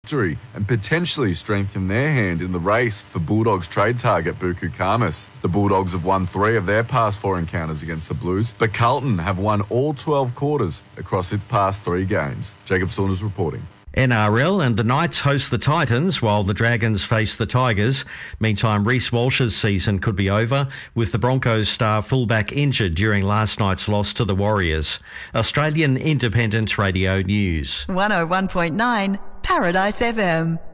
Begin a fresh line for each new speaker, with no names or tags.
victory and potentially strengthen their hand in the race for Bulldogs trade target Buku Khamis. The Bulldogs have won 3 of their past 4 encounters against the Blues, but Carlton have won all 12 quarters across its past 3 games. Jacob Saunders reporting.
NRL and the Knights host the Titans while the Dragons face the Tigers. Meantime, Reece Walsh's season could be over with the Broncos star fullback injured during last night's loss to the Warriors. Australian Independent Radio News.
101.9 Paradise FM.